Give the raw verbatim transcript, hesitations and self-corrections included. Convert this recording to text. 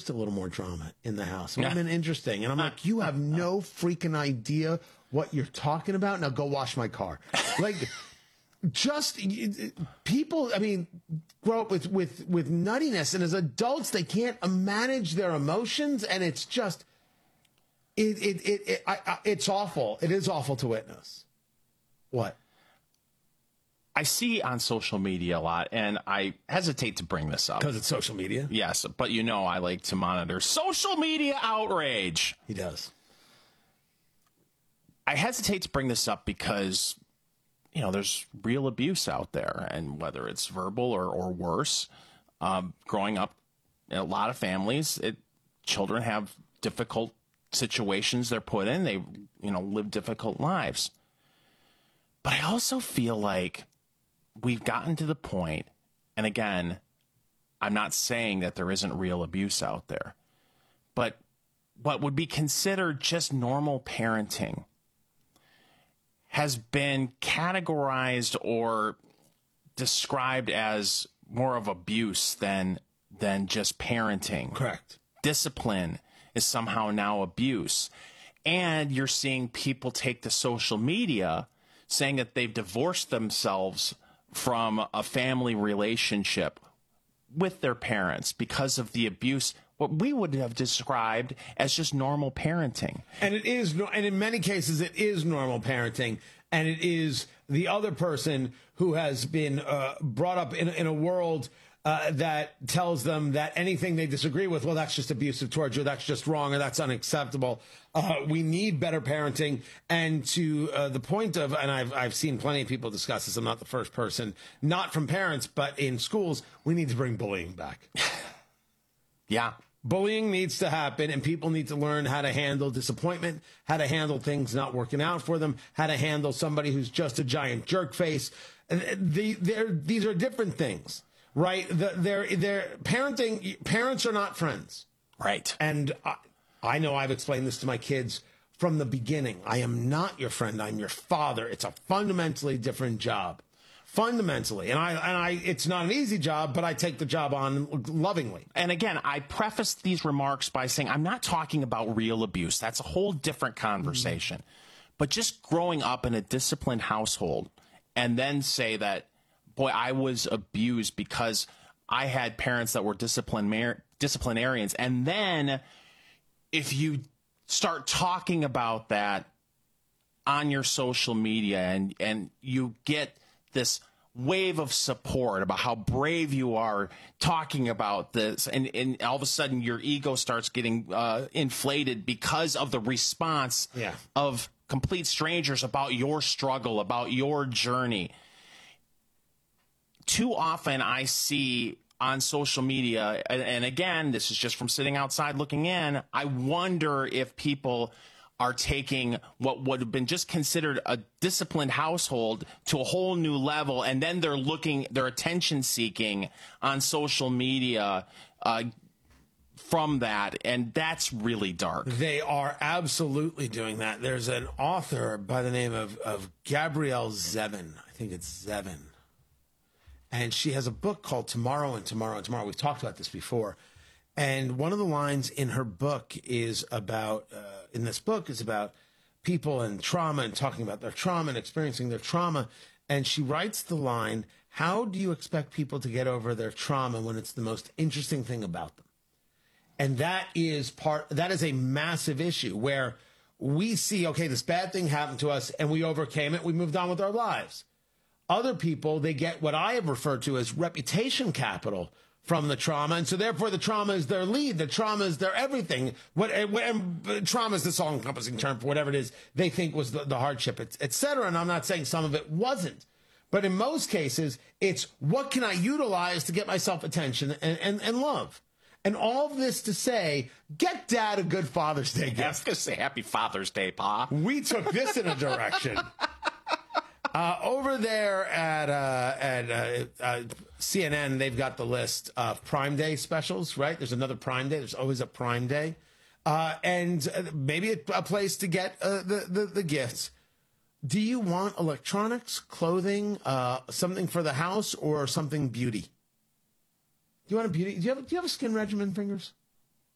just a little more drama in the house. It would have been interesting. And I'm like, you have no freaking idea what you're talking about. Now go wash my car. Like, just people, I mean, grow up with, with, with nuttiness. And as adults, they can't manage their emotions. And it's just, it, it, it, it I, I, it's awful. It is awful to witness. What? I see on social media a lot, and I hesitate to bring this up. Because it's social media? Yes, but you know I like to monitor social media outrage. He does. I hesitate to bring this up because, you know, there's real abuse out there, and whether it's verbal or, or worse, um, growing up in a lot of families, it, children have difficult situations they're put in. They, you know, live difficult lives. But I also feel like we've gotten to the point, and again, I'm not saying that there isn't real abuse out there, but what would be considered just normal parenting has been categorized or described as more of abuse than than just parenting. Correct. Discipline is somehow now abuse. And you're seeing people take to social media saying that they've divorced themselves from a family relationship with their parents because of the abuse, what we would have described as just normal parenting. And it is, and in many cases, it is normal parenting. And it is the other person who has been uh, brought up in, in a world uh, that tells them that anything they disagree with, well, that's just abusive towards you, that's just wrong, or that's unacceptable. Uh, we need better parenting. And to uh, the point of, and I've, I've seen plenty of people discuss this, I'm not the first person, not from parents, but in schools, we need to bring bullying back. Yeah. Bullying needs to happen, and people need to learn how to handle disappointment, how to handle things not working out for them, how to handle somebody who's just a giant jerk face. The, these are different things, right? The, they're, they're parenting. Parents are not friends. Right. And I, I know I've explained this to my kids from the beginning. I am not your friend. I'm your father. It's a fundamentally different job. Fundamentally, and I and I, it's not an easy job, but I take the job on lovingly. And again, I prefaced these remarks by saying I'm not talking about real abuse. That's a whole different conversation. Mm-hmm. But just growing up in a disciplined household, and then say that, boy, I was abused because I had parents that were discipline disciplinarians, and then if you start talking about that on your social media, and and you get this wave of support about how brave you are talking about this, and, and all of a sudden your ego starts getting uh, inflated because of the response yeah. of complete strangers about your struggle, about your journey. Too often I see on social media, and, and again, this is just from sitting outside looking in, I wonder if people are taking what would have been just considered a disciplined household to a whole new level, and then they're looking, they're attention seeking on social media uh, from that, and that's really dark. They are absolutely doing that. There's an author by the name of, of Gabrielle Zevin. I think it's Zevin. And she has a book called Tomorrow and Tomorrow and Tomorrow. We've talked about this before. And one of the lines in her book is about, uh, in this book, is about people and trauma and talking about their trauma and experiencing their trauma. And she writes the line, how do you expect people to get over their trauma when it's the most interesting thing about them? And that is part, that is a massive issue where we see, okay, this bad thing happened to us and we overcame it. We moved on with our lives. Other people, they get what I have referred to as reputation capital from the trauma, and so therefore the trauma is their lead, the trauma is their everything. What, what trauma is this all-encompassing term for whatever it is they think was the, the hardship, et cetera. And I'm not saying some of it wasn't, but in most cases, it's what can I utilize to get myself attention and, and, and love. And all of this to say, get Dad a good Father's Day gift. I was going to say Happy Father's Day, Pa. We took this in a direction. Uh, over there at uh, at uh, uh, C N N, they've got the list of Prime Day specials, right? There's another Prime Day. There's always a Prime Day. Uh, and maybe a, a place to get uh, the, the, the gifts. Do you want electronics, clothing, uh, something for the house, or something beauty? Do you want a beauty? Do you have, do you have a skin regimen, Fingers?